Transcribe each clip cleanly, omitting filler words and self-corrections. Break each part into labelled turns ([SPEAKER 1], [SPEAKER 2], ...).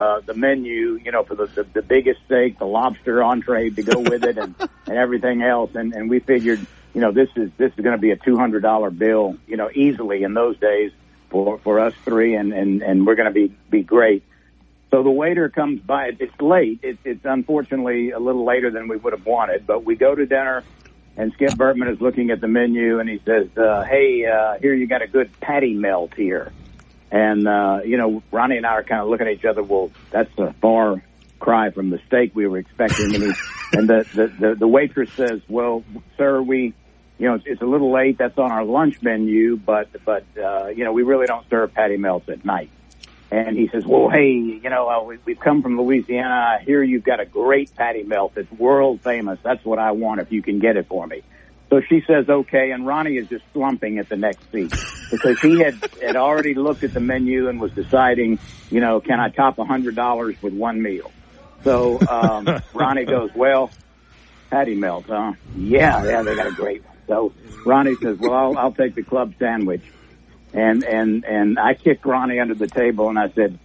[SPEAKER 1] the menu, for the biggest steak, the lobster entree to go with it, and everything else. And we figured, this is going to be a $200 bill, easily in those days for us three, and we're going to be great. So the waiter comes by. It's late. It's unfortunately a little later than we would have wanted, but we go to dinner, and Skip Bertman is looking at the menu, and he says, hey, here you got a good patty melt here. And, Ronnie and I are kind of looking at each other. Well, that's a far cry from the steak we were expecting. And the waitress says, well, sir, it's a little late. That's on our lunch menu, but we really don't serve patty melts at night. And he says, well, hey, we've come from Louisiana. I hear you've got a great patty melt. It's world famous. That's what I want if you can get it for me. So she says, okay, and Ronnie is just slumping at the next seat because he had already looked at the menu and was deciding, can I top $100 with one meal? So Ronnie goes, well, patty melt, huh? Yeah, they got a great one. So Ronnie says, well, I'll take the club sandwich. And I kicked Ronnie under the table and I said,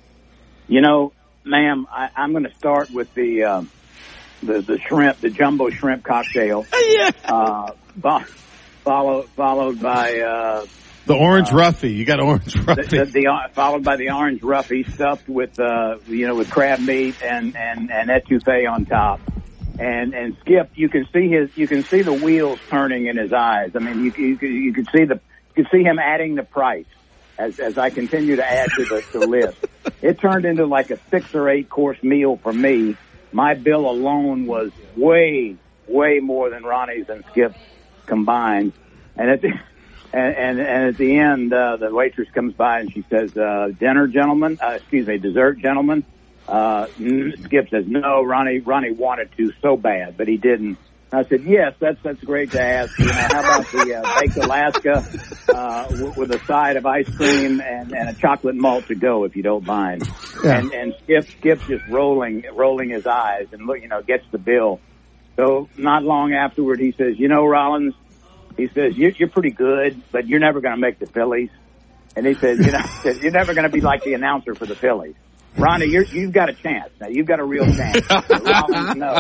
[SPEAKER 1] ma'am, I'm going to start with the shrimp, the jumbo shrimp cocktail.
[SPEAKER 2] Yeah.
[SPEAKER 1] Followed by
[SPEAKER 3] the orange roughy. You got orange roughy.
[SPEAKER 1] Followed by the orange roughy stuffed with with crab meat and etouffee on top. And Skip, you can see the wheels turning in his eyes. I mean, you could see him adding the price as I continue to add to the list. It turned into like a 6 or 8 course meal for me. My bill alone was way, way more than Ronnie's and Skip's combined. And at the end, the waitress comes by and she says, dessert, gentlemen. Skip says, no, Ronnie wanted to so bad, but he didn't. I said, yes, that's great to ask. How about the baked Alaska with a side of ice cream and a chocolate malt to go, if you don't mind. Yeah. And Skip's just rolling his eyes and gets the bill. So not long afterward, he says, Rollins, he says, you're pretty good, but you're never going to make the Phillies. And he says, you're never going to be like the announcer for the Phillies. Ronnie, you've got a chance. Now, you've got a real chance. No.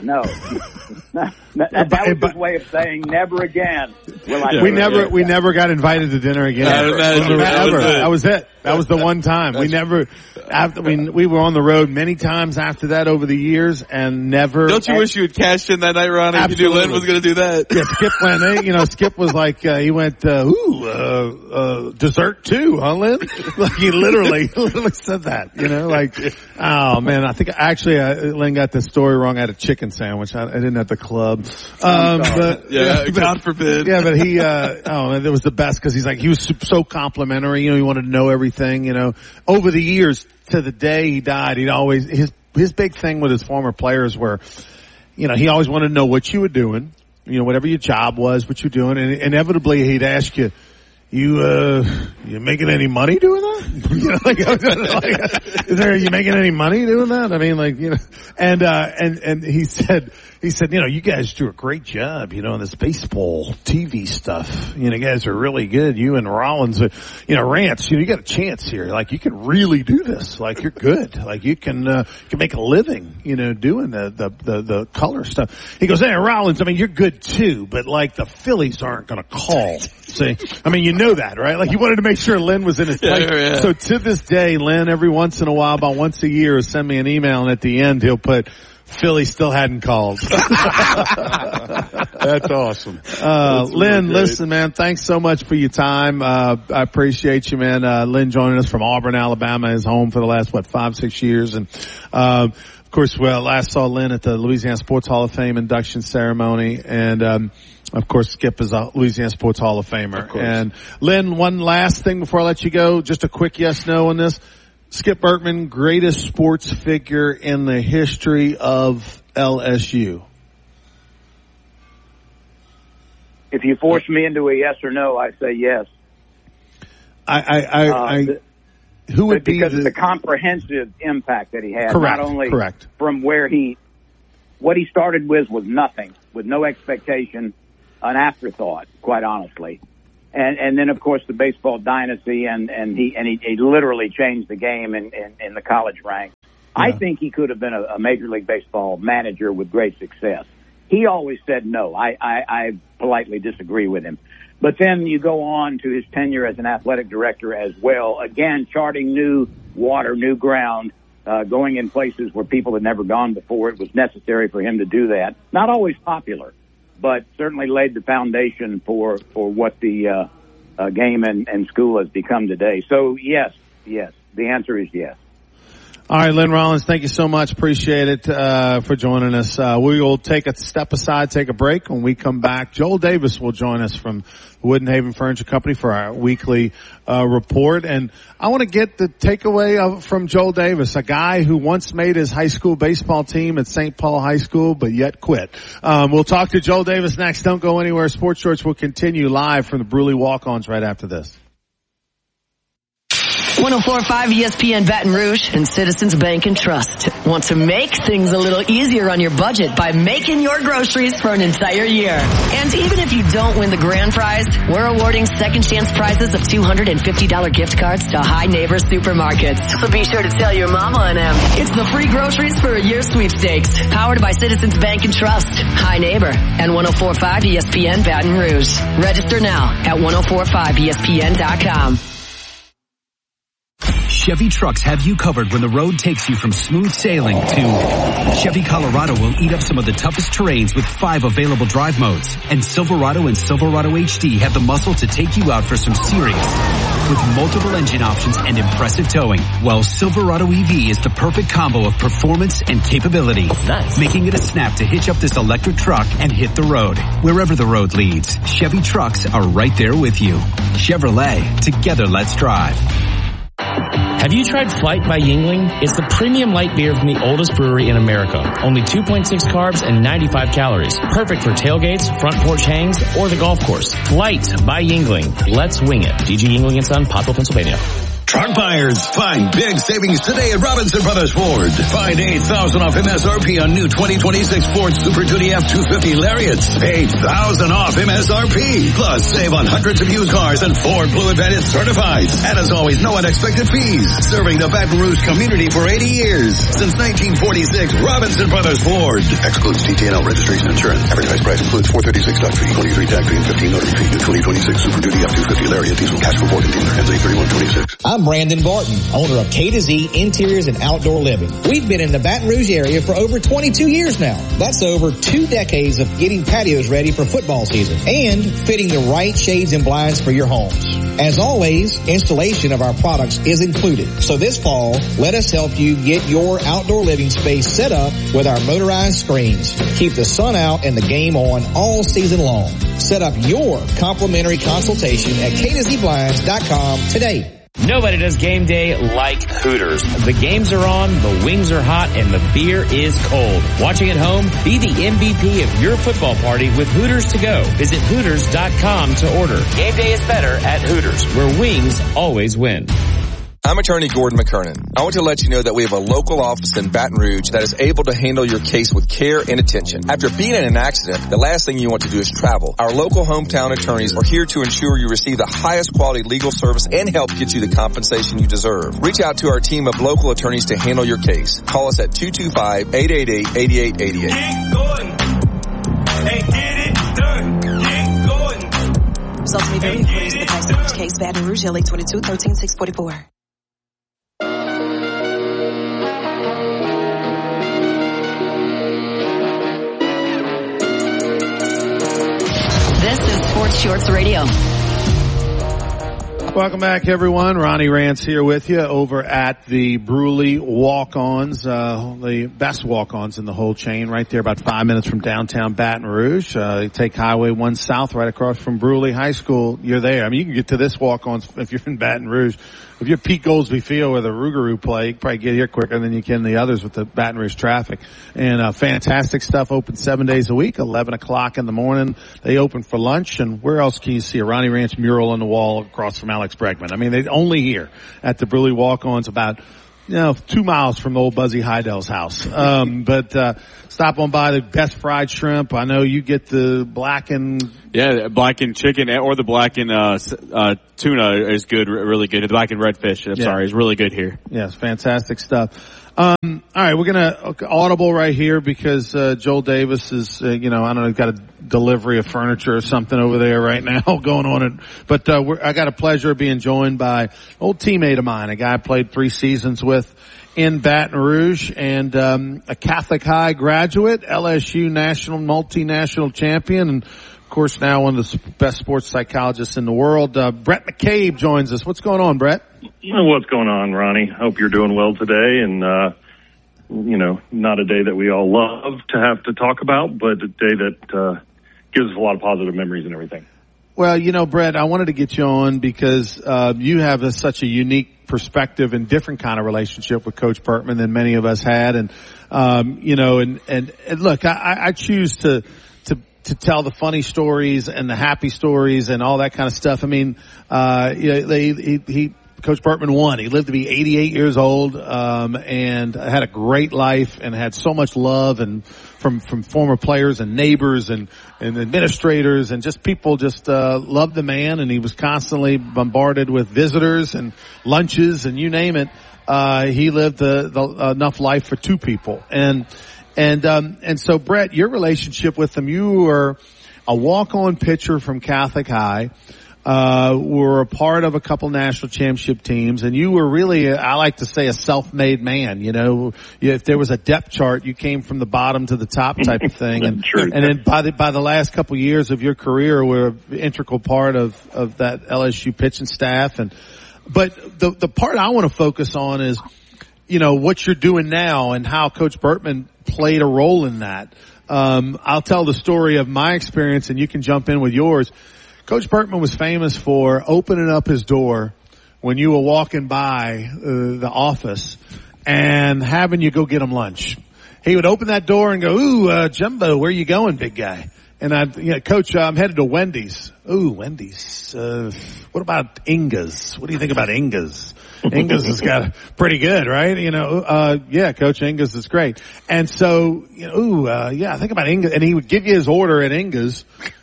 [SPEAKER 1] That was his way of saying never again.
[SPEAKER 3] We never got invited to dinner again. Ever. That was it. That was the one time. We were on the road many times after that over the years and never.
[SPEAKER 2] Don't you wish you had cashed in that night, Ronnie?
[SPEAKER 3] Absolutely.
[SPEAKER 2] You knew Lynn was going to do that.
[SPEAKER 3] Yeah, Skip went, Skip was like, he went, dessert too, huh, Lynn? Like he literally said that, oh man, I think actually Lynn got the story wrong. I had a chicken sandwich. I didn't at the club.
[SPEAKER 2] God forbid.
[SPEAKER 3] Yeah, but he, it was the best because he was so complimentary. He wanted to know everything. Over the years to the day he died, he'd always his big thing with his former players were, he always wanted to know what you were doing, whatever your job was, what you're doing, and inevitably he'd ask you, you making any money doing that? Are you making any money doing that? I mean, and he said, you guys do a great job, in this baseball TV stuff. You guys are really good. You and Rollins, Rance, you got a chance here. Like, you can really do this. Like, you're good. Like, you can make a living, doing the color stuff. He goes, hey, Rollins, you're good too, but like the Phillies aren't going to call. See, you know that, right? Like, he wanted to make sure Lynn was in his place. Yeah. So to this day, Lynn, every once in a while, about once a year, send me an email, and at the end, he'll put, Philly still hadn't called.
[SPEAKER 4] That's awesome.
[SPEAKER 3] Lynn, listen, man, thanks so much for your time. I appreciate you, man. Lynn joining us from Auburn, Alabama, his home for the last, 5-6 years. And, of course, last saw Lynn at the Louisiana Sports Hall of Fame induction ceremony. And, of course, Skip is a Louisiana Sports Hall of Famer. And Lynn, one last thing before I let you go, just a quick yes/no on this. Skip Bertman, greatest sports figure in the history of LSU.
[SPEAKER 1] If you force me into a yes or no, I say yes.
[SPEAKER 3] Who would be
[SPEAKER 1] because of the comprehensive impact that he had?
[SPEAKER 3] Correct.
[SPEAKER 1] Not only
[SPEAKER 3] Correct.
[SPEAKER 1] From what he started with was nothing, with no expectation, an afterthought, quite honestly. And then of course the baseball dynasty, and he literally changed the game in the college ranks. Yeah. I think he could have been a Major League Baseball manager with great success. He always said no. I politely disagree with him. But then you go on to his tenure as an athletic director as well, again, charting new water, new ground, going in places where people had never gone before. It was necessary for him to do that. Not always popular, but certainly laid the foundation for what the game and school has become today. So, yes, the answer is yes.
[SPEAKER 3] All right, Lynn Rollins, thank you so much. Appreciate it for joining us. We will take a step aside, take a break. When we come back, Joel Davis will join us from Wood & Haven Furniture Company for our weekly report. And I want to get the takeaway from Joel Davis, a guy who once made his high school baseball team at St. Paul High School, but yet quit. We'll talk to Joel Davis next. Don't go anywhere. Sports Shorts will continue live from the Bruley Walk-Ons right after this.
[SPEAKER 4] 104.5 ESPN Baton Rouge and Citizens Bank and Trust want to make things a little easier on your budget by making your groceries for an entire year. And even if you don't win the grand prize, we're awarding second chance prizes of $250 gift cards to High Neighbor Supermarkets. So be sure to tell your mama and them. It's the free groceries for a year sweepstakes, powered by Citizens Bank and Trust, High Neighbor, and 104.5 ESPN Baton Rouge. Register now at 1045ESPN.com.
[SPEAKER 5] Chevy trucks have you covered when the road takes you from smooth sailing to Chevy Colorado will eat up some of the toughest terrains with 5 available drive modes. And Silverado and Silverado HD have the muscle to take you out for some serious with multiple engine options and impressive towing. While Silverado EV is the perfect combo of performance and capability. Nice. Making it a snap to hitch up this electric truck and hit the road. Wherever the road leads, Chevy trucks are right there with you. Chevrolet, together let's drive.
[SPEAKER 6] Have you tried Flight by Yuengling? It's the premium light beer from the oldest brewery in America. Only 2.6 carbs and 95 calories. Perfect for tailgates, front porch hangs, or the golf course. Flight by Yuengling. Let's wing it. DG Yuengling & Son, Pottsville, Pennsylvania.
[SPEAKER 7] Truck buyers, find big savings today at Robinson Brothers Ford. Find $8,000 off MSRP on new 2026 Ford Super Duty F-250 Lariats. $8,000 off MSRP. Plus, save on hundreds of used cars and Ford Blue Advantage certifieds. And as always, no unexpected fees. Serving the Baton Rouge community for 80 years. Since 1946, Robinson Brothers Ford. Excludes DTNL registration insurance. Advertised price includes $436 dock fee, 23 tag fee, and 15 notary fee. New 2026 Super Duty F-250 Lariat diesel cash for Ford and dealer. Ends 8/31/26.
[SPEAKER 8] I'm Brandon Barton, owner of K to Z Interiors and Outdoor Living. We've been in the Baton Rouge area for over 22 years now. That's over 2 decades of getting patios ready for football season and fitting the right shades and blinds for your homes. As always, installation of our products is included. So this fall, let us help you get your outdoor living space set up with our motorized screens. Keep the sun out and the game on all season long. Set up your complimentary consultation at k2zblinds.com today.
[SPEAKER 6] Nobody does game day like Hooters. The games are on, the wings are hot, and the beer is cold. Watching at home? Be the MVP of your football party with Hooters to go. Visit Hooters.com to order. Game day is better at Hooters, where wings always win.
[SPEAKER 9] I'm attorney Gordon McKernan. I want to let you know that we have a local office in Baton Rouge that is able to handle your case with care and attention. After being in an accident, the last thing you want to do is travel. Our local hometown attorneys are here to ensure you receive the highest quality legal service and help get you the compensation you deserve. Reach out to our team of local attorneys to handle your case. Call us at 225-888-8888.
[SPEAKER 10] Get going. Hey, get it done. Get going.
[SPEAKER 11] Results may vary according to the Tyson case. Baton Rouge, LA 22-13-644.
[SPEAKER 4] This is Sports Shorts Radio.
[SPEAKER 3] Welcome back, everyone. Ronnie Rance here with you over at the Bruley Walk-Ons, the best walk-ons in the whole chain, right there about 5 minutes from downtown Baton Rouge. You take Highway 1 South right across from Bruley High School, you're there. I mean, you can get to this walk-ons if you're in Baton Rouge. If you're Pete Goolsby Field where the Rougarou play, you can probably get here quicker than you can the others with the Baton Rouge traffic. And fantastic stuff, open 7 days a week, 11 o'clock in the morning. They open for lunch, and where else can you see a Ronnie Ranch mural on the wall across from Alex Bregman? I mean, they only here at the Bruley Walk-Ons about 2 miles from the old Buzzy Heidel's house. But stop on by the best fried shrimp. I know you get the blackened.
[SPEAKER 2] Yeah, blackened chicken or the blackened tuna is good, really good. The blackened redfish, is really good here.
[SPEAKER 3] Yes, fantastic stuff. All right, we're gonna audible right here because Joel Davis is, I don't know, got a delivery of furniture or something over there right now going on. But I got a pleasure of being joined by an old teammate of mine, a guy I played 3 seasons with in Baton Rouge, and a Catholic High graduate, LSU national, multinational champion, and of course now one of the best sports psychologists in the world. Brett McCabe joins us. What's going on, Brett?
[SPEAKER 12] What's going on, Ronnie? Hope you're doing well today, and not a day that we all love to have to talk about, but a day that gives us a lot of positive memories and everything.
[SPEAKER 3] Well, Brett, I wanted to get you on because you have such a unique perspective and different kind of relationship with Coach Burtman than many of us had, and look, I choose to tell the funny stories and the happy stories and all that kind of stuff. I mean, Coach Burtman won. He lived to be 88 years old, and had a great life and had so much love and from former players and neighbors and administrators and just people just, loved the man, and he was constantly bombarded with visitors and lunches and you name it. He lived enough life for 2 people. And so Brett, your relationship with him, you were a walk-on pitcher from Catholic High. Were a part of a couple national championship teams, and you were really, I like to say, a self-made man. If there was a depth chart, you came from the bottom to the top type of thing. And then by the last couple of years of your career, were an integral part of that LSU pitching staff. But the part I want to focus on is, what you're doing now and how Coach Burtman played a role in that. I'll tell the story of my experience, and you can jump in with yours. Coach Burtman was famous for opening up his door when you were walking by the office and having you go get him lunch. He would open that door and go, "Ooh, Jumbo, where you going, big guy?" And Coach, I'm headed to Wendy's. Ooh, Wendy's. What about Inga's? What do you think about Inga's? Inga's has got pretty good, right? Yeah, Coach, Inga's is great. And so, I think about Inga's. And he would give you his order at Inga's,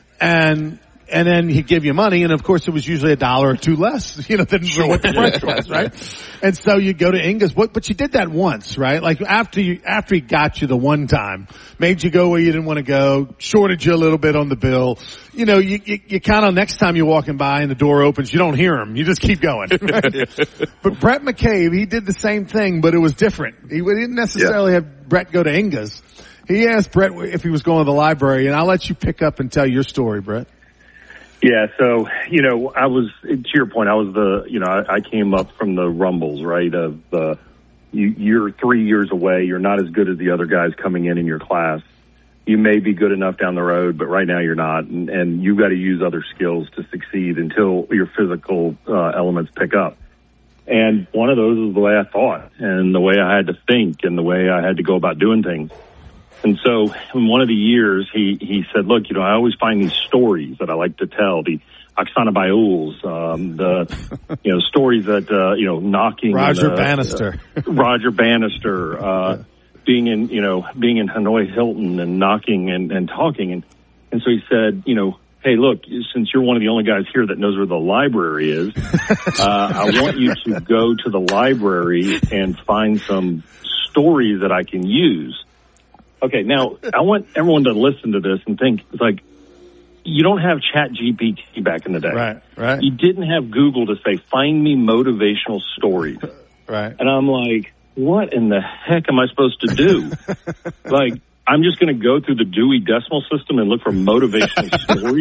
[SPEAKER 3] and then he'd give you money, and of course it was usually $1 or $2 less, than what the price was, right? And so you go to Inga's, but you did that once, right? Like after he got you the one time, made you go where you didn't want to go, shorted you a little bit on the bill. You kind of, next time you're walking by and the door opens, you don't hear him. You just keep going. Right? But Brett McCabe, he did the same thing, but it was different. He didn't necessarily have Brett go to Inga's. He asked Brett if he was going to the library, and I'll let you pick up and tell your story, Brett.
[SPEAKER 12] Yeah, so, I was, to your point, I was I came up from the rumbles, right, of you're 3 years away, you're not as good as the other guys coming in your class. You may be good enough down the road, but right now you're not, and you've got to use other skills to succeed until your physical elements pick up. And one of those is the way I thought, and the way I had to think, and the way I had to go about doing things. And so in one of the years, he said, look, I always find these stories that I like to tell, the Oksana Baiuls, the, stories that, knocking.
[SPEAKER 3] Roger Bannister.
[SPEAKER 12] Roger Bannister, being in Hanoi Hilton and knocking and talking. And so he said, hey, look, since you're one of the only guys here that knows where the library is, I want you to go to the library and find some stories that I can use. Okay, now I want everyone to listen to this and think, it's like, you don't have ChatGPT back in the day.
[SPEAKER 3] Right.
[SPEAKER 12] You didn't have Google to say, find me motivational stories.
[SPEAKER 3] Right.
[SPEAKER 12] And I'm like, what in the heck am I supposed to do? Like, I'm just going to go through the Dewey Decimal System and look for motivational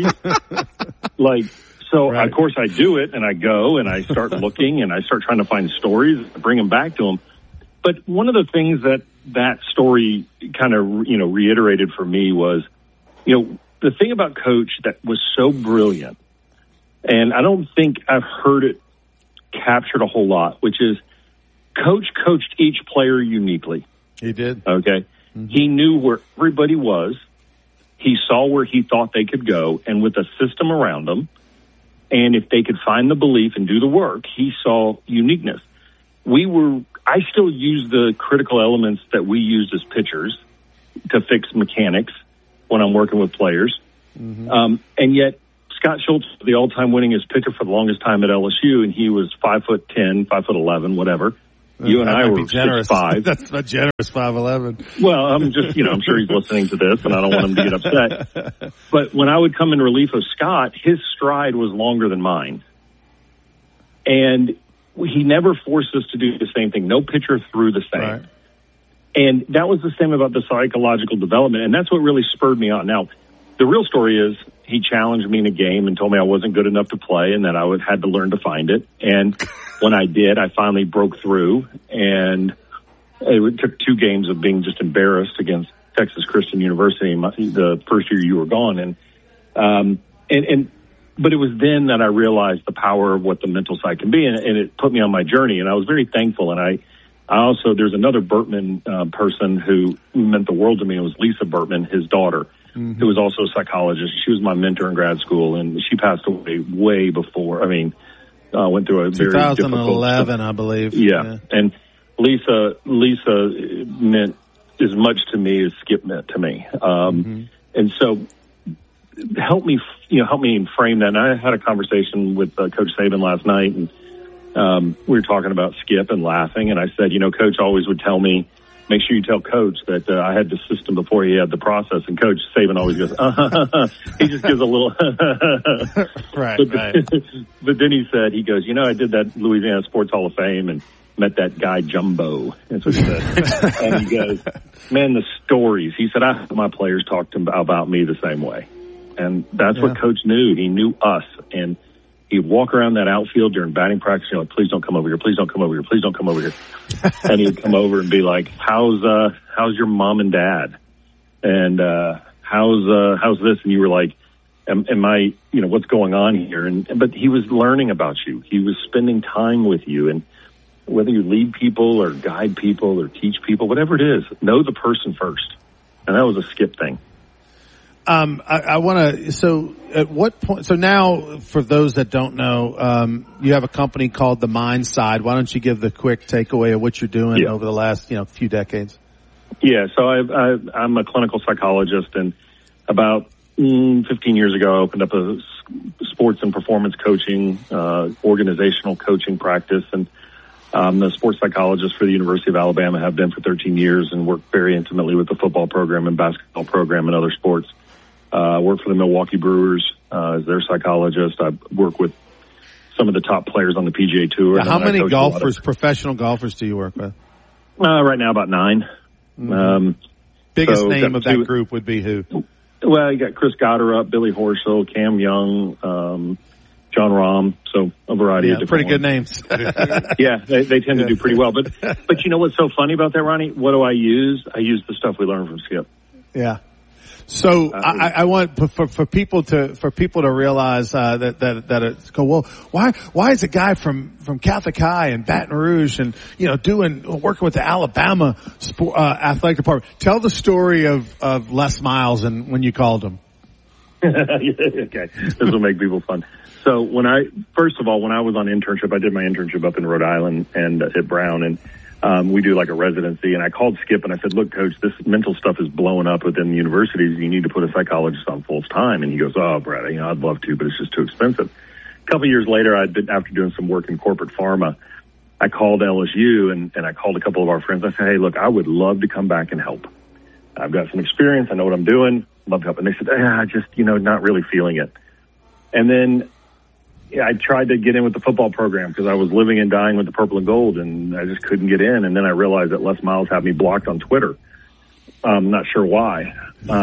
[SPEAKER 12] stories? Of course I do it, and I go and I start looking and I start trying to find stories, bring them back to them. But one of the things that story kind of, reiterated for me was, the thing about Coach that was so brilliant, and I don't think I've heard it captured a whole lot, which is Coach coached each player uniquely.
[SPEAKER 3] He did.
[SPEAKER 12] Okay. Mm-hmm. He knew where everybody was. He saw where he thought they could go, and with a system around them, and if they could find the belief and do the work, he saw uniqueness. I still use the critical elements that we used as pitchers to fix mechanics when I'm working with players. And yet Scott Schultz, the all-time winningest pitcher for the longest time at LSU, and he was 5'10", 5'11", whatever. You and I were 6'5".
[SPEAKER 3] That's not generous, 5'11".
[SPEAKER 12] Well, I'm just, I'm sure he's listening to this, and I don't want him to get upset. But when I would come in relief of Scott, his stride was longer than mine. And he never forced us to do the same thing. No pitcher threw the same. Right. And that was the same about the psychological development, and that's what really spurred me on. Now, the real story is he challenged me in a game and told me I wasn't good enough to play and that I had to learn to find it. And when I did, I finally broke through, and it took 2 games of being just embarrassed against Texas Christian University the first year you were gone. But it was then that I realized the power of what the mental side can be, and it put me on my journey. And I was very thankful. And I also, there's another Burtman person who meant the world to me. It was Lisa Burtman, his daughter, who was also a psychologist. She was my mentor in grad school, and she passed away way before. Went through a very
[SPEAKER 3] 2011, I believe.
[SPEAKER 12] Yeah. And Lisa meant as much to me as Skip meant to me. And so help me frame that. And I had a conversation with Coach Saban last night, and we were talking about Skip and laughing. And I said, Coach always would tell me, make sure you tell Coach that I had the system before he had the process. And Coach Saban always goes, he just gives a little.
[SPEAKER 3] Right.
[SPEAKER 12] But then he goes, I did that Louisiana Sports Hall of Fame and met that guy Jumbo. That's what he said. And he goes, man, the stories. He said, I hope my players talked about me the same way. And that's what Coach knew. He knew us. And he'd walk around that outfield during batting practice, please don't come over here, please don't come over here, please don't come over here. And he'd come over and be like, how's your mom and dad? And how's this? And you were like, am I, what's going on here? But he was learning about you. He was spending time with you. And whether you lead people or guide people or teach people, whatever it is, know the person first. And that was a Skip thing.
[SPEAKER 3] I want to, so at what point, so now for those that don't know, you have a company called The Mind Side. Why don't you give the quick takeaway of what you're doing over the last, few decades?
[SPEAKER 12] Yeah. So I'm a clinical psychologist, and about 15 years ago, I opened up a sports and performance coaching, organizational coaching practice. And I'm the sports psychologist for the University of Alabama, have been for 13 years, and work very intimately with the football program and basketball program and other sports. Work for the Milwaukee Brewers as their psychologist. I work with some of the top players on the PGA Tour.
[SPEAKER 3] Now, how many professional golfers do you work with?
[SPEAKER 12] Right now, about 9.
[SPEAKER 3] Biggest name of that group would be who?
[SPEAKER 12] Well, you got Chris Gotterup, Billy Horschel, Cam Young, John Rahm, so a variety of different
[SPEAKER 3] pretty good names.
[SPEAKER 12] Yeah, they tend to do pretty well. But you know what's so funny about that, Ronnie? What do I use? I use the stuff we learned from Skip.
[SPEAKER 3] Yeah. So I want for people to realize that it's go, well, why is a guy from Catholic High and Baton Rouge and working with the Alabama athletic department? Tell the story of Les Miles and when you called him.
[SPEAKER 12] Okay, this will make people fun. So when I was on internship, I did my internship up in Rhode Island and at Brown, and we do like a residency, and I called Skip and I said, look, Coach, this mental stuff is blowing up within the universities. You need to put a psychologist on full time. And he goes, oh, Brad, I'd love to, but it's just too expensive. A couple of years later, after doing some work in corporate pharma, I called LSU and I called a couple of our friends. I said, hey, look, I would love to come back and help. I've got some experience. I know what I'm doing. Love to help. And they said, I just, not really feeling it. And then I tried to get in with the football program because I was living and dying with the purple and gold, and I just couldn't get in. And then I realized that Les Miles had me blocked on Twitter. I'm not sure why.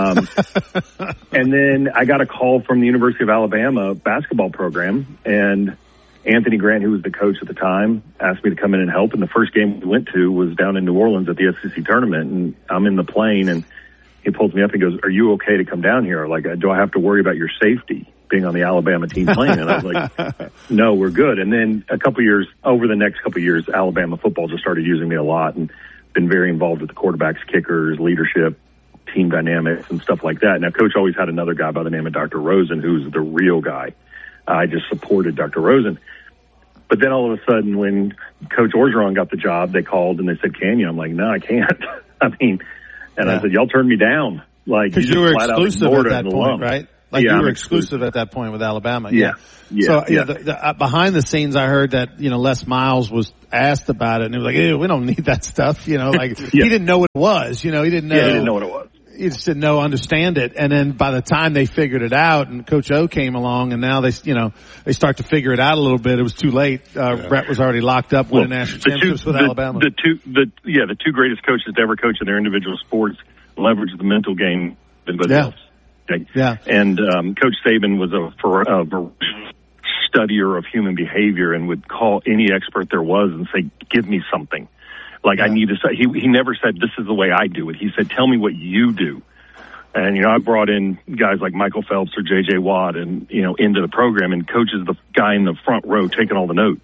[SPEAKER 12] And then I got a call from the University of Alabama basketball program, and Anthony Grant, who was the coach at the time, asked me to come in and help. And the first game we went to was down in New Orleans at the SEC tournament. And I'm in the plane, and he pulls me up and goes, are you okay to come down here? Like, do I have to worry about your safety being on the Alabama team playing? And I was like, no, we're good. And then over the next couple of years, Alabama football just started using me a lot and been very involved with the quarterbacks, kickers, leadership, team dynamics, and stuff like that. Now, Coach always had another guy by the name of Dr. Rosen, who's the real guy. I just supported Dr. Rosen. But then all of a sudden, when Coach Orgeron got the job, they called and they said, "Can you?" I'm like, "No, I can't." I mean, and I said, "Y'all turned me down." Like,
[SPEAKER 3] because you were exclusive at that point, right? Like, you were exclusive at that point with Alabama.
[SPEAKER 12] Yeah.
[SPEAKER 3] So behind the scenes, I heard that, Les Miles was asked about it, and he was like, "Ew, we don't need that stuff." Like, he didn't know what it was. He didn't know.
[SPEAKER 12] Yeah, he didn't know what it was.
[SPEAKER 3] He just didn't understand it. And then by the time they figured it out, and Coach O came along, and now they start to figure it out a little bit. It was too late. Brett was already locked up winning national championships with Alabama.
[SPEAKER 12] The two greatest coaches to ever coach in their individual sports leverage the mental game than anybody else. Okay?
[SPEAKER 3] Yeah.
[SPEAKER 12] And Coach Saban was a studier of human behavior and would call any expert there was and say, "Give me something." Like, I need to say, he never said, "This is the way I do it." He said, "Tell me what you do." And, I brought in guys like Michael Phelps or J.J. Watt and, into the program, and Coach is the guy in the front row taking all the notes.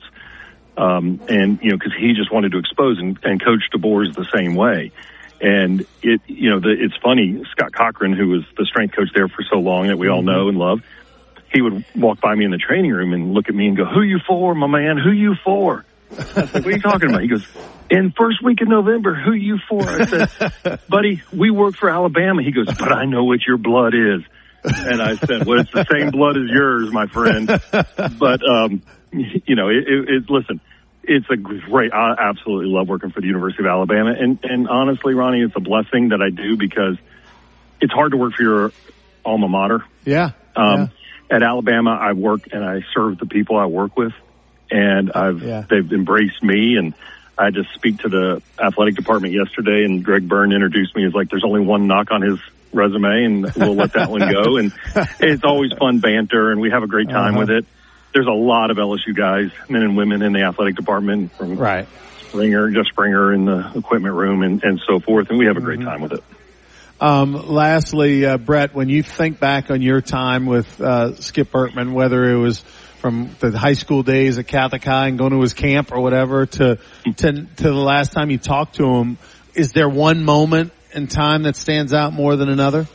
[SPEAKER 12] Because he just wanted to expose, and Coach DeBoer is the same way. And it's funny, Scott Cochran, who was the strength coach there for so long that we all know and love, he would walk by me in the training room and look at me and go, "Who you for, my man? Who you for?" I said, "What are you talking about?" He goes, "In first week of November, who you for?" I said, "Buddy, we work for Alabama." He goes, "But I know what your blood is." And I said, "Well, it's the same blood as yours, my friend." But, listen, it's a great, I absolutely love working for the University of Alabama. And honestly, Ronnie, it's a blessing that I do because it's hard to work for your alma mater.
[SPEAKER 3] Yeah.
[SPEAKER 12] At Alabama, I work and I serve the people I work with. And they've embraced me, and I just speak to the athletic department yesterday, and Greg Byrne introduced me as like, there's only one knock on his resume, and we'll let that one go. And it's always fun banter, and we have a great time with it. There's a lot of LSU guys, men and women in the athletic department, from Jeff Springer in the equipment room and so forth, and we have a great time with it.
[SPEAKER 3] Lastly, Brett, when you think back on your time with Skip Bertman, whether it was from the high school days at Catholic High and going to his camp or whatever to the last time you talked to him, is there one moment in time that stands out more than another?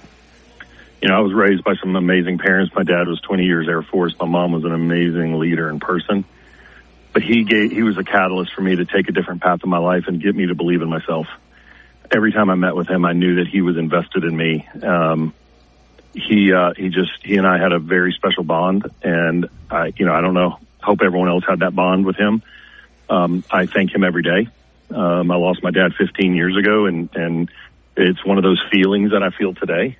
[SPEAKER 12] I was raised by some amazing parents. My dad was 20 years Air Force. My mom was an amazing leader in person. But he was a catalyst for me to take a different path in my life and get me to believe in myself. Every time I met with him, I knew that he was invested in me. He and I had a very special bond, and I don't know, hope everyone else had that bond with him. I thank him every day. I lost my dad 15 years ago, and it's one of those feelings that I feel today.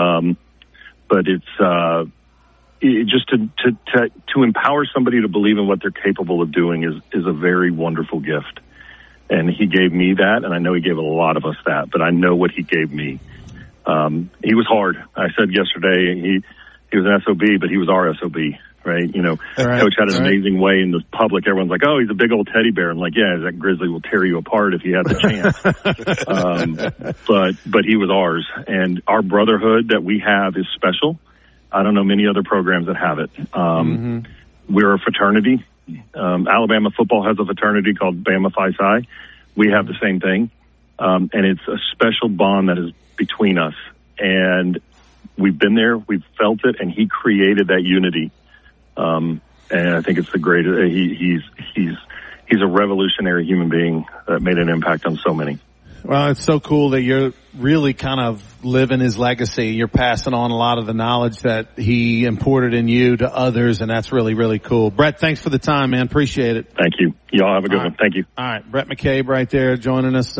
[SPEAKER 12] But it's just to empower somebody to believe in what they're capable of doing is a very wonderful gift. And he gave me that, and I know he gave a lot of us that, but I know what he gave me. He was hard. I said yesterday he was an SOB, but he was our SOB, right? Coach had an amazing way in the public. Everyone's like, "Oh, he's a big old teddy bear." I'm like, "Yeah, that grizzly will tear you apart if he had the chance." But he was ours, and our brotherhood that we have is special. I don't know many other programs that have it. We're a fraternity. Alabama football has a fraternity called Bama Phi Psi. We have the same thing. And it's a special bond that is between us. And we've been there, we've felt it, and he created that unity. And I think it's the greatest. He's a revolutionary human being that made an impact on so many.
[SPEAKER 3] Well, it's so cool that you're really kind of living his legacy. You're passing on a lot of the knowledge that he imported in you to others, and that's really, really cool. Brett, thanks for the time, man. Appreciate it.
[SPEAKER 12] Thank you. Y'all have a good one. Thank you.
[SPEAKER 3] All right. Brett McCabe right there joining us.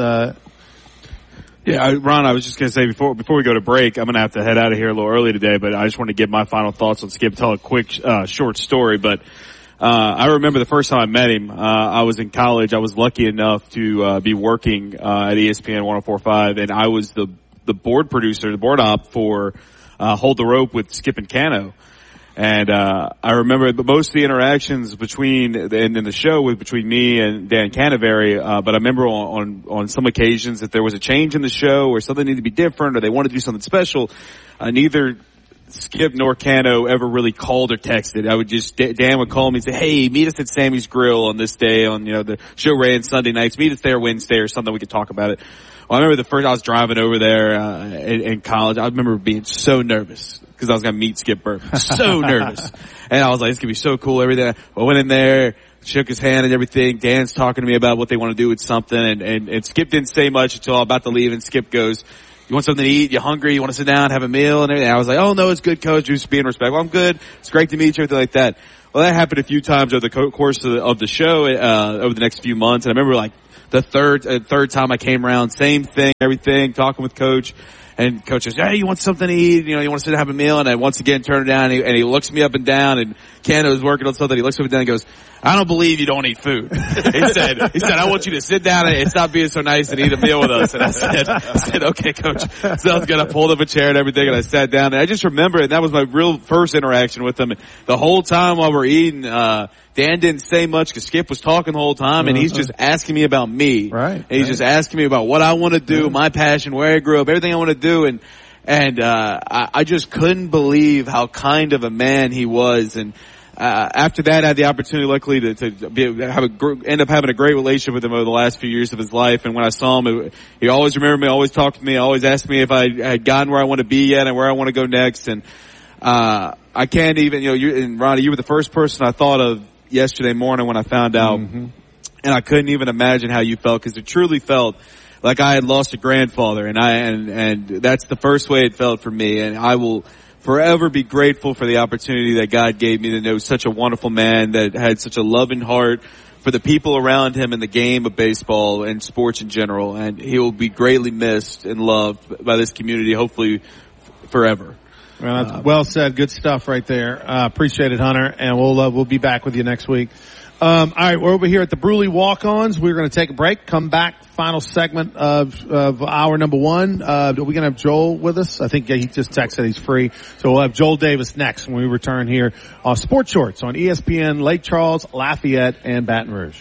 [SPEAKER 2] Ron, I was just going to say before we go to break, I'm going to have to head out of here a little early today, but I just want to give my final thoughts on Skip, tell a quick, short story. But I remember the first time I met him, I was in college. I was lucky enough to be working at ESPN 104.5, and I was the board producer, the board op for Hold the Rope with Skip and Cano. And I remember most of the interactions between the show was between me and Dan Canaveri. But I remember on some occasions that there was a change in the show or something needed to be different or they wanted to do something special. Neither Skip nor Cano ever really called or texted. I would just, Dan would call me and say, "Hey, meet us at Sammy's Grill on this day on, the show ran Sunday nights. Meet us there Wednesday or something. We could talk about it." Well, I remember I was driving over there, in college. I remember being so nervous because I was going to meet Skip Bertman. So nervous. And I was like, "It's going to be so cool, everything." I went in there, shook his hand and everything. Dan's talking to me about what they want to do with something, and Skip didn't say much until I'm about to leave, and Skip goes, "You want something to eat? You hungry? You want to sit down, have a meal?" And everything. I was like, "Oh no, it's good, Coach. Just being respectful. I'm good. It's great to meet you," everything like that. Well, that happened a few times over the course of the show, over the next few months. And I remember like the third time I came around, same thing, everything, talking with Coach. And Coach says, "Hey, you want something to eat? You want to sit and have a meal?" And I once again turn it down, and he looks me up and down, and Ken was working on something. He looks up and down and goes, "I don't believe you don't eat food." He said, "I want you to sit down and stop being so nice and eat a meal with us." And I said, "Okay, Coach." So I was going to pull up a chair and everything, and I sat down, and I just remember it. And that was my real first interaction with him. The whole time while we're eating, Dan didn't say much because Skip was talking the whole time, and he's just asking me about me.
[SPEAKER 3] Right.
[SPEAKER 2] And he's just asking me about what I want to do, my passion, where I grew up, everything I want to do. And I just couldn't believe how kind of a man he was. And after that, I had the opportunity, luckily, to end up having a great relationship with him over the last few years of his life. And when I saw him, he always remembered me, always talked to me, always asked me if I had gotten where I want to be yet and where I want to go next. And I can't even, and Ronnie, you were the first person I thought of yesterday morning when I found out. Mm-hmm. And I couldn't even imagine how you felt, because it truly felt like I had lost a grandfather, and that's the first way it felt for me. And I will forever be grateful for the opportunity that God gave me to know such a wonderful man that had such a loving heart for the people around him in the game of baseball and sports in general. And he will be greatly missed and loved by this community, hopefully forever.
[SPEAKER 3] Well, that's well said. Good stuff right there. Appreciate it, Hunter. And we'll be back with you next week. All right, we're over here at the Bruley Walk-Ons. We're going to take a break, come back, final segment of hour number one. Are we going to have Joel with us? I think he just texted he's free. So we'll have Joel Davis next when we return here on Sports Shorts on ESPN, Lake Charles, Lafayette, and Baton Rouge.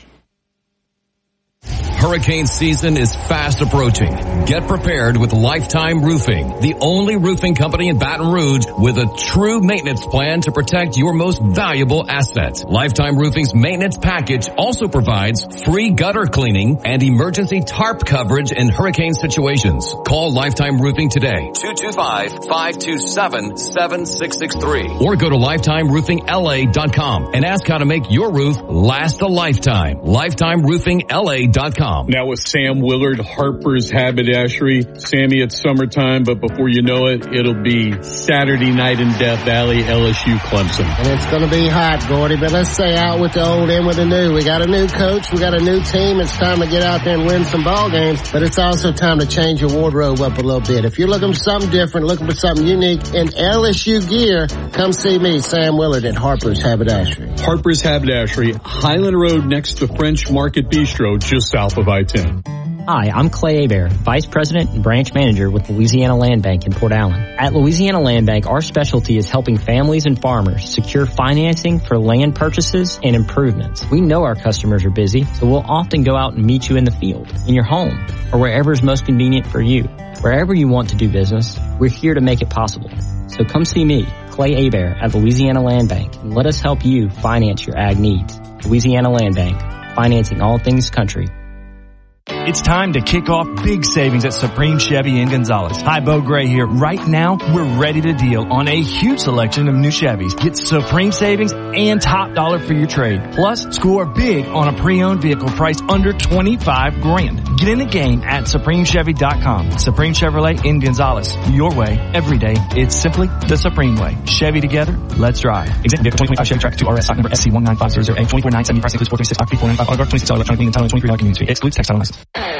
[SPEAKER 13] Hurricane season is fast approaching. Get prepared with Lifetime Roofing, the only roofing company in Baton Rouge with a true maintenance plan to protect your most valuable asset. Lifetime Roofing's maintenance package also provides free gutter cleaning and emergency tarp coverage in hurricane situations. Call Lifetime Roofing today, 225-527-7663, or go to LifetimeRoofingLA.com and ask how to make your roof last a lifetime. LifetimeRoofingLA.com.
[SPEAKER 14] Now with Sam Willard, Harper's Haberdashery. Sammy, it's summertime, but before you know it, it'll be Saturday night in Death Valley, LSU Clemson.
[SPEAKER 15] And it's going to be hot, Gordy, but let's say out with the old, in with the new. We got a new coach, we got a new team. It's time to get out there and win some ball games, but it's also time to change your wardrobe up a little bit. If you're looking for something different, looking for something unique in LSU gear, come see me, Sam Willard at Harper's Haberdashery.
[SPEAKER 14] Harper's Haberdashery, Highland Road next to French Market Bistro, just south of I-10.
[SPEAKER 16] Hi, I'm Clay Hebert, Vice President and Branch Manager with Louisiana Land Bank in Port Allen. At Louisiana Land Bank, our specialty is helping families and farmers secure financing for land purchases and improvements. We know our customers are busy, so we'll often go out and meet you in the field, in your home, or wherever is most convenient for you. Wherever you want to do business, we're here to make it possible. So come see me, Clay Hebert, at Louisiana Land Bank, and let us help you finance your ag needs. Louisiana Land Bank, financing all things country.
[SPEAKER 17] It's time to kick off big savings at Supreme Chevy in Gonzales. Hi, Bo Gray here. Right now, we're ready to deal on a huge selection of new Chevys. Get Supreme savings and top dollar for your trade. Plus, score big on a pre-owned vehicle priced under $25,000. Get in the game at SupremeChevy.com. Supreme Chevrolet in Gonzales. Your way, every day. It's simply the Supreme way. Chevy together. Let's drive. Exempt vehicle 2025 Chevy Tracker 2 RS stock number SC19500A 24,970 price includes 436 octane 495 auto guard 26 electronic cleaning and $23 convenience fee. Excludes textile license.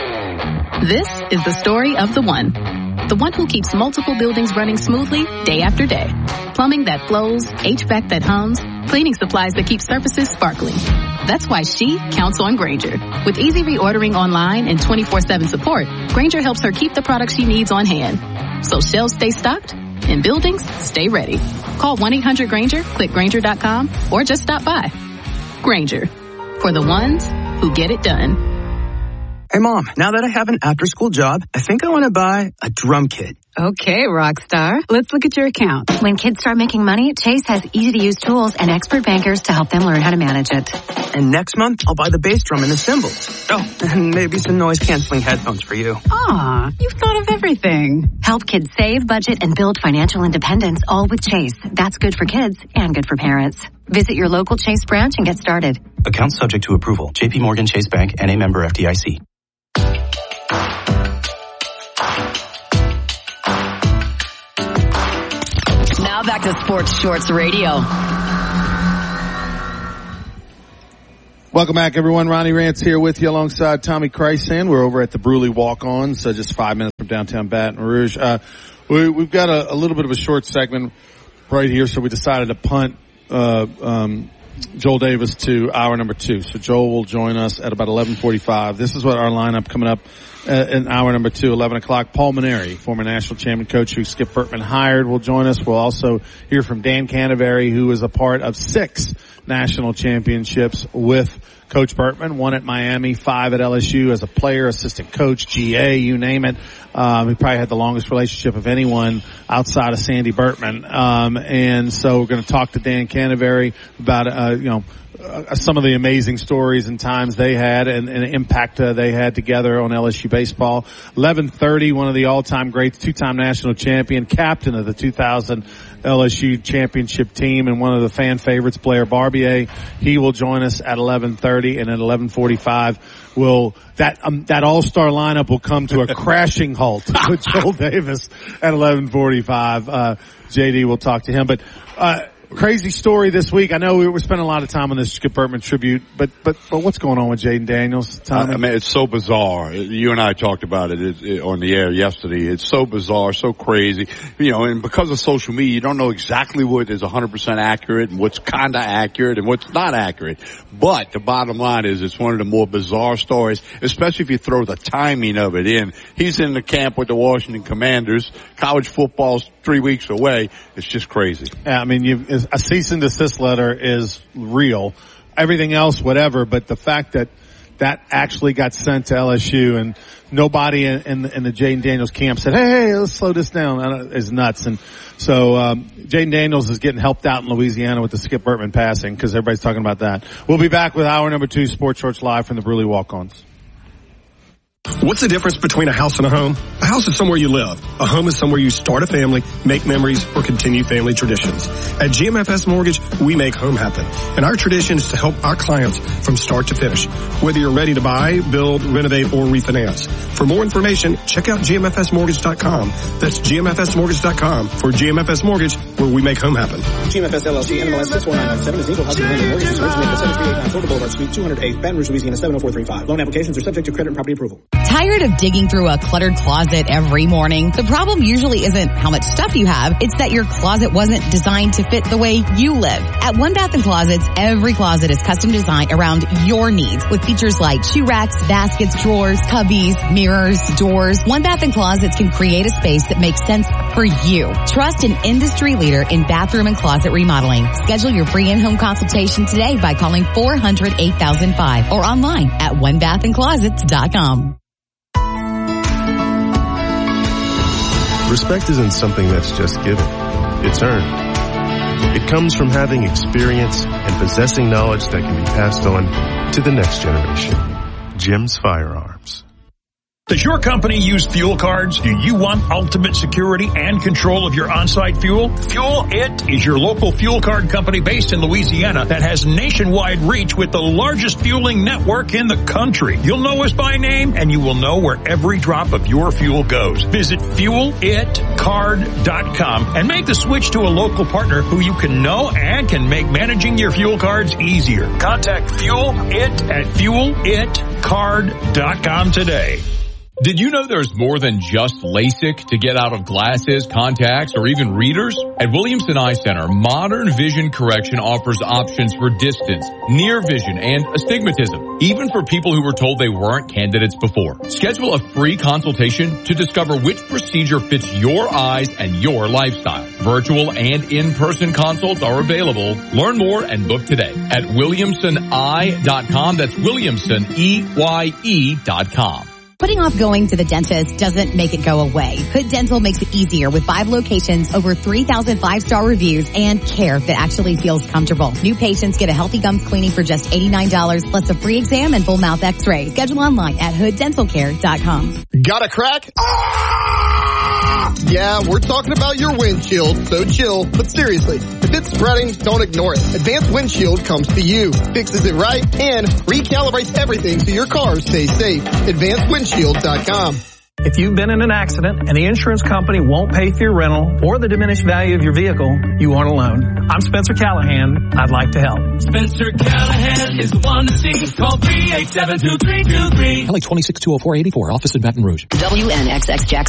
[SPEAKER 18] This is the story of the one who keeps multiple buildings running smoothly day after day. Plumbing that flows, HVAC that hums, cleaning supplies that keep surfaces sparkling. That's why she counts on Grainger. With easy reordering online and 24/7 support, Grainger helps her keep the products she needs on hand. So shelves stay stocked and buildings stay ready. Call 1-800-GRAINGER, click Grainger.com, or just stop by. Grainger, for the ones who get it done.
[SPEAKER 19] Hey, Mom, now that I have an after-school job, I think I want to buy a drum kit. Okay, Rockstar. Let's look at your account.
[SPEAKER 20] When kids start making money, Chase has easy-to-use tools and expert bankers to help them learn how to manage it.
[SPEAKER 21] And next month, I'll buy the bass drum and the cymbals. Oh, and maybe some noise-canceling headphones for you.
[SPEAKER 19] Aw, you've thought of everything.
[SPEAKER 20] Help kids save, budget, and build financial independence, all with Chase. That's good for kids and good for parents. Visit your local Chase branch and get started.
[SPEAKER 22] Account subject to approval. J.P. Morgan Chase Bank, N.A. member FDIC.
[SPEAKER 4] Now back to Sports Shorts Radio.
[SPEAKER 3] Welcome back, everyone. Ronnie Rance here with you alongside Tommy Krysan. We're over at the Bruley Walk-Ons, just 5 minutes from downtown Baton Rouge. We've got a little bit of a short segment right here, so we decided to punt Joel Davis to hour number 2. So Joel will join us at about 11:45. This is what our lineup coming up in hour number 2, 11 o'clock. Paul Maneri, former national champion coach who Skip Bertman hired, will join us. We'll also hear from Dan Canterbury, who is a part of 6 national championships with Coach Bertman, 1 at Miami, 5 at LSU as a player, assistant coach, GA, you name it. He probably had the longest relationship of anyone outside of Sandy Bertman. And so we're going to talk to Dan Canterbury about, some of the amazing stories and times they had and impact they had together on LSU baseball. 11:30, one of the all-time greats, 2-time national champion, captain of the 2000 LSU championship team, and one of the fan favorites, Blair Barbier. He will join us at 11:30, and at 11:45 that all-star lineup will come to a crashing halt with Joel Davis at 11:45. JD will talk to him, but crazy story this week. I know we were spending a lot of time on this Skip Bertman tribute, but what's going on with Jaden Daniels, Tommy?
[SPEAKER 23] I mean, it's so bizarre. You and I talked about it on the air yesterday. It's so bizarre, so crazy. And because of social media, you don't know exactly what is 100% accurate and what's kind of accurate and what's not accurate. But the bottom line is it's one of the more bizarre stories, especially if you throw the timing of it in. He's in the camp with the Washington Commanders. College football's 3 weeks away. It's just crazy.
[SPEAKER 3] Yeah, I mean, a cease and desist letter is real. Everything else, whatever, but the fact that actually got sent to LSU and nobody in the Jaden Daniels camp said, hey, let's slow this down, is nuts. And so Jaden Daniels is getting helped out in Louisiana with the Skip Bertman passing because everybody's talking about that. We'll be back with hour number 2, Sports Shorts Live from the Bruley Walk-Ons.
[SPEAKER 24] What's the difference between a house and a home? A house is somewhere you live. A home is somewhere you start a family, make memories, or continue family traditions. At GMFS Mortgage, we make home happen. And our tradition is to help our clients from start to finish. Whether you're ready to buy, build, renovate, or refinance. For more information, check out GMFSmortgage.com. That's GMFSmortgage.com for GMFS Mortgage, where we make home happen.
[SPEAKER 8] GMFS LLC, NMLS 64997 is equal housing lender. Mortgages originated at 7389 Florida Boulevard, Suite 208, Baton Rouge, Louisiana 70435. Loan applications are subject to credit and property approval.
[SPEAKER 25] Tired of digging through a cluttered closet every morning? The problem usually isn't how much stuff you have, it's that your closet wasn't designed to fit the way you live. At One Bath & Closets, every closet is custom designed around your needs with features like shoe racks, baskets, drawers, cubbies, mirrors, doors. One Bath & Closets can create a space that makes sense for you. Trust an industry leader in bathroom and closet remodeling. Schedule your free in-home consultation today by calling 400-8005 or online at onebathandclosets.com.
[SPEAKER 26] Respect isn't something that's just given. It's earned. It comes from having experience and possessing knowledge that can be passed on to the next generation. Jim's Firearms.
[SPEAKER 27] Does your company use fuel cards? Do you want ultimate security and control of your on-site fuel? Fuel It is your local fuel card company based in Louisiana that has nationwide reach with the largest fueling network in the country. You'll know us by name and you will know where every drop of your fuel goes. Visit fuelitcard.com and make the switch to a local partner who you can know and can make managing your fuel cards easier. Contact Fuel It at fuelitcard.com today.
[SPEAKER 13] Did you know there's more than just LASIK to get out of glasses, contacts, or even readers? At Williamson Eye Center, modern vision correction offers options for distance, near vision, and astigmatism, even for people who were told they weren't candidates before. Schedule a free consultation to discover which procedure fits your eyes and your lifestyle. Virtual and in-person consults are available. Learn more and book today at WilliamsonEye.com. That's WilliamsonEye.com.
[SPEAKER 25] Putting off going to the dentist doesn't make it go away. Hood Dental makes it easier with 5 locations, over 3,000 5-star reviews, and care that actually feels comfortable. New patients get a healthy gums cleaning for just $89 plus a free exam and full mouth x-ray. Schedule online at hooddentalcare.com.
[SPEAKER 1] Got a crack? Yeah, we're talking about your windshield, so chill. But seriously, if it's spreading, don't ignore it. Advanced Windshield comes to you, fixes it right, and recalibrates everything so your car stays safe. AdvancedWindshield.com.
[SPEAKER 5] If you've been in an accident and the insurance company won't pay for your rental or the diminished value of your vehicle, you aren't alone. I'm Spencer Callahan. I'd like to help.
[SPEAKER 6] Spencer Callahan is the one to see. Call 387-2323.
[SPEAKER 7] LA 2620484, office in Baton Rouge.
[SPEAKER 4] WNXX Jackson.